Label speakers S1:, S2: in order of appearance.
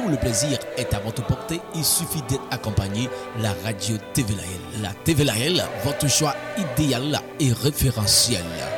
S1: où le plaisir est à votre portée, il suffit d'être accompagné la radio TVLAL. La TVLAL, votre choix idéal et référentiel.